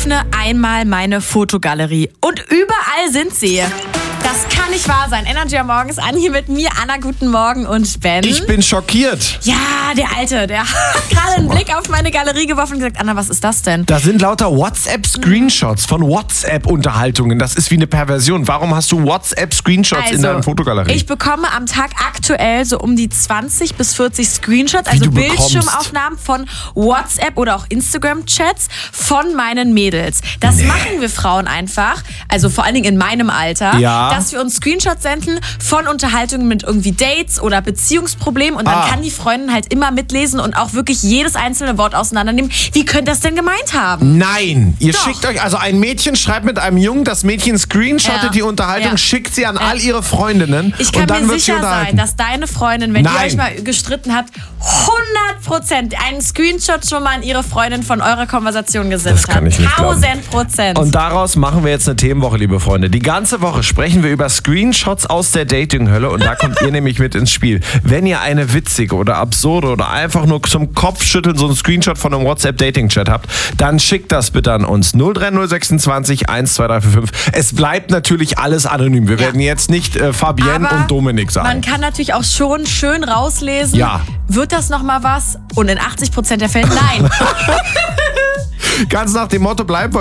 öffne einmal meine Fotogalerie. Und überall sind sie. Das kann nicht wahr sein. Energy am Morgen ist an hier mit mir. Anna, guten Morgen und Ben. Ich bin schockiert. Ja, der Alte, der hat gerade einen Blick auf meine Galerie geworfen und gesagt, Anna, was ist das denn? Da sind lauter WhatsApp-Screenshots von WhatsApp-Unterhaltungen. Das ist wie eine Perversion. Warum hast du WhatsApp-Screenshots in deiner Fotogalerie? Ich bekomme am Tag aktuell so um die 20 bis 40 Screenshots, also Bildschirmaufnahmen von WhatsApp oder auch Instagram-Chats von meinen Mädels. Das machen wir Frauen einfach, also vor allen Dingen in meinem Alter, dass wir uns Screenshots senden von Unterhaltungen mit irgendwie Dates oder Beziehungsproblemen und dann kann die Freundin halt immer mitlesen und auch wirklich jedes einzelne Wort auseinandernehmen. Wie könnte das denn gemeint haben? Nein, ihr schickt euch, also ein Mädchen schreibt mit einem Jungen, das Mädchen screenshottet die Unterhaltung, schickt sie an all ihre Freundinnen ich kann und dann mir wird sie sicher unterhalten. sein, dass deine Freundin, wenn ihr euch mal gestritten habt, 100% einen Screenshot schon mal an ihre Freundin von eurer Konversation gesendet hat. Das kann ich nicht glauben. 1000%. Und daraus machen wir jetzt eine Themenwoche, liebe Freunde. Die ganze Woche sprechen wir über Screenshots aus der Dating-Hölle und da kommt ihr nämlich mit ins Spiel. Wenn ihr eine witzige oder absurde oder einfach nur zum Kopfschütteln so einen Screenshot von einem WhatsApp-Dating-Chat habt, dann schickt das bitte an uns. 03026 12345. Es bleibt natürlich alles anonym. Wir werden jetzt nicht Fabienne und Dominik sagen. Man kann natürlich auch schon schön rauslesen, wird das nochmal was? Und in 80% der Fälle nein. Ganz nach dem Motto, bleibt